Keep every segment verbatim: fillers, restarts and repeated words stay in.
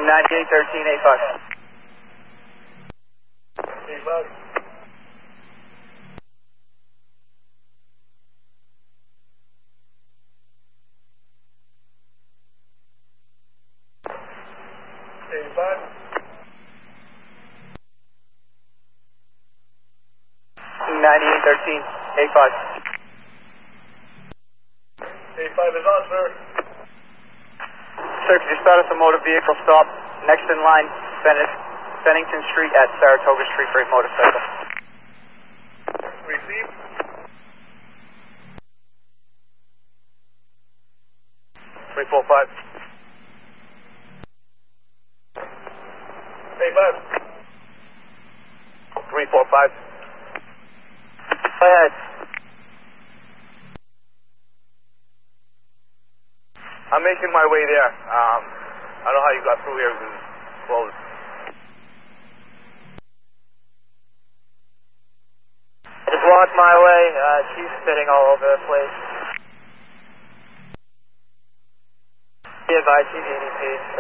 ninety-eight thirteen eight five. eight five. eight five. ninety-eight thirteen eight five. eight five is on, sir. Sir, could you start us a motor vehicle stop next in line, Bennet- Bennington Street at Saratoga Street for a motorcycle? Receive. three four five. eight five. three four five. Go ahead. I'm making my way there. Um, I don't know how you got through here because it's closed. Just blocked my way. Uh, she's spitting all over the place. Be advised, she's E D P, so.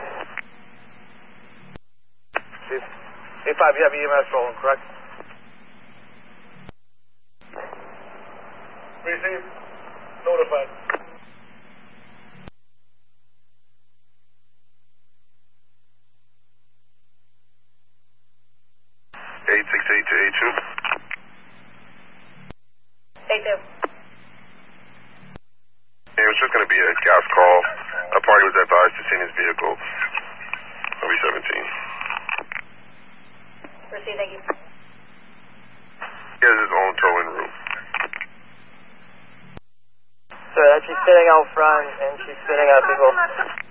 eight five, you have E M S rolling, correct? Receive. Notified. eight six eight to eight two. eight two. It was just going to be a gas call. A party was advised to see his vehicle. O B seventeen. Receive, thank you. He has his own towing route. So she's sitting out front and she's spitting out people.